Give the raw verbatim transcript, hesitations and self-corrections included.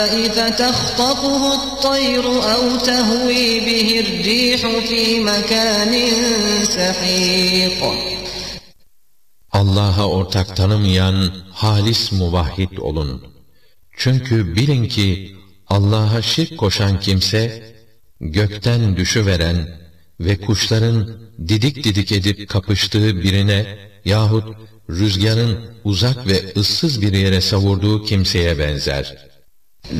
فَتَخْطَفُهُ الطَّيْرُ أَوْ تَهْوِي بِهِ الرِّيحُ فِي مَكَانٍ سَحِيقٍ. Allah'a ortak tanımayan halis muvahhid olun. Çünkü bilin ki Allah'a şirk koşan kimse, gökten düşüveren ve kuşların didik didik edip kapıştığı birine yahut rüzgarın uzak ve ıssız bir yere savurduğu kimseye benzer.